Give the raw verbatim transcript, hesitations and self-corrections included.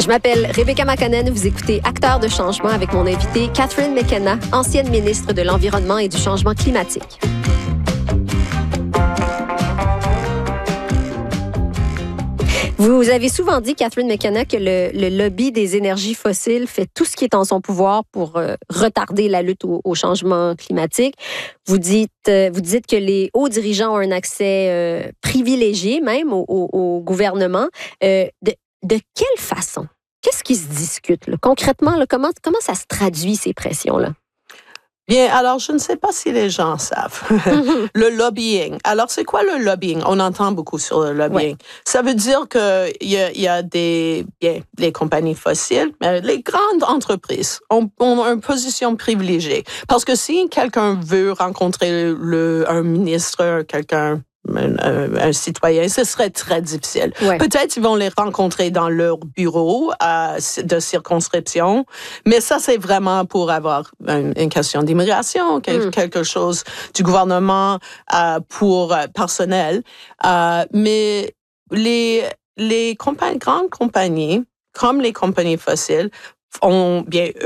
Je m'appelle Rebecca McConnell. Vous écoutez Acteurs de changement avec mon invité Catherine McKenna, ancienne ministre de l'Environnement et du Changement climatique. Vous avez souvent dit, Catherine McKenna, que le, le lobby des énergies fossiles fait tout ce qui est en son pouvoir pour euh, retarder la lutte au, au changement climatique. Vous dites, euh, vous dites que les hauts dirigeants ont un accès euh, privilégié même au, au, au gouvernement. Euh, de, de quelle façon? Qu'est-ce qui se discute là? Concrètement, là, comment, comment ça se traduit, ces pressions-là? Bien, alors, je ne sais pas si les gens savent. Le lobbying. Alors, c'est quoi le lobbying? On entend beaucoup sur le lobbying. Ouais. Ça veut dire qu'il y a, y a des, bien, les compagnies fossiles, mais les grandes entreprises ont, ont une position privilégiée. Parce que si quelqu'un veut rencontrer le, un ministre, quelqu'un, Un, un, un citoyen, ce serait très difficile. Ouais. Peut-être ils vont les rencontrer dans leur bureau euh, de circonscription, mais ça, c'est vraiment pour avoir une, une question d'immigration, quel, mm. quelque chose du gouvernement euh, pour euh, personnel. Euh, mais les, les compagnies, grandes compagnies, comme les compagnies fossiles, ont bien